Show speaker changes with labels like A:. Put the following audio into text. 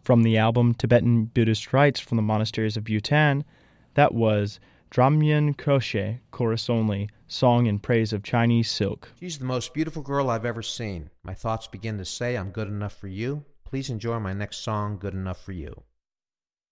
A: From the album Tibetan Buddhist Rites from the Monasteries of Bhutan, that was Dramyen Kroshe, chorus only, song in praise of Chinese silk.
B: She's the most beautiful girl I've ever seen. My thoughts begin to say I'm good enough for you. Please enjoy my next song, Good Enough for You.